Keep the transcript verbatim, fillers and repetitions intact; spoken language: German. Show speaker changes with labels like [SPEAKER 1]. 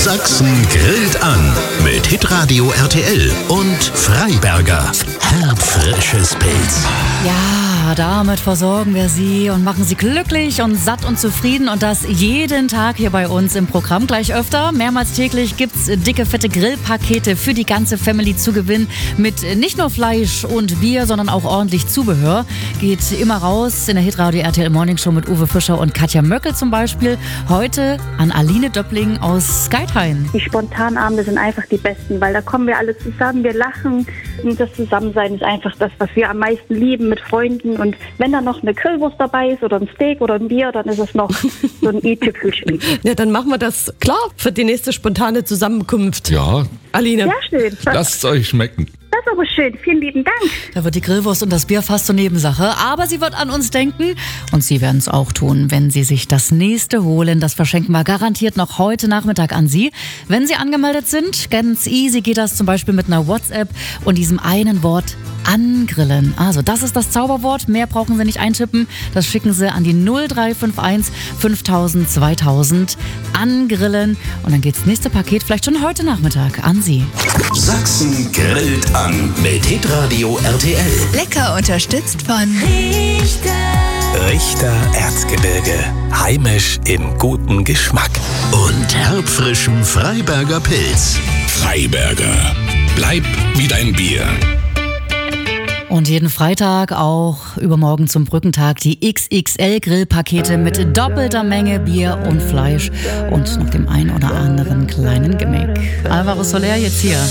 [SPEAKER 1] Sachsen grillt an mit Hitradio R T L und Freiberger. Herbfrisches Pilz.
[SPEAKER 2] Ja, damit versorgen wir Sie und machen Sie glücklich und satt und zufrieden. Und das jeden Tag hier bei uns im Programm. Gleich öfter, mehrmals täglich gibt's dicke, fette Grillpakete für die ganze Family zu gewinnen. Mit nicht nur Fleisch und Bier, sondern auch ordentlich Zubehör. Geht immer raus in der Hitradio R T L Morning Show mit Uwe Fischer und Katja Möckel zum Beispiel. Heute an Aline Döppling aus Geithain.
[SPEAKER 3] Die Spontanabende sind einfach die besten, weil da kommen wir alle zusammen, wir lachen. Und das Zusammensein ist einfach das, was wir am meisten lieben mit Freunden. Und wenn da noch eine Grillwurst dabei ist oder ein Steak oder ein Bier, dann ist es noch so ein i-Tüpfelchen.
[SPEAKER 4] Ja, dann machen wir das klar für die nächste spontane Zusammenkunft.
[SPEAKER 5] Ja,
[SPEAKER 4] Aline.
[SPEAKER 3] Sehr schön.
[SPEAKER 5] lasst es euch schmecken.
[SPEAKER 3] Das ist aber schön. Vielen lieben Dank.
[SPEAKER 2] Da wird die Grillwurst und das Bier fast zur Nebensache. Aber sie wird an uns denken und Sie werden es auch tun, wenn Sie sich das nächste holen. Das verschenken wir garantiert noch heute Nachmittag an Sie. Wenn Sie angemeldet sind, ganz easy geht das zum Beispiel mit einer WhatsApp und diesem einen Wort angrillen. Also das ist das Zauberwort. Mehr brauchen Sie nicht eintippen. Das schicken Sie an die null drei fünf eins fünftausend zweitausend angrillen. Und dann geht's nächste Paket vielleicht schon heute Nachmittag an Sie.
[SPEAKER 1] Sachsen grillt an mit Hitradio R T L.
[SPEAKER 6] Lecker unterstützt von
[SPEAKER 1] Richter Erzgebirge. Heimisch im guten Geschmack. Und herbfrischem Freiberger Pilz. Freiberger. Bleib wie dein Bier.
[SPEAKER 2] Und jeden Freitag auch übermorgen zum Brückentag die X X L-Grillpakete mit doppelter Menge Bier und Fleisch und noch dem ein oder anderen kleinen Gimmick. Alvaro Soler jetzt hier.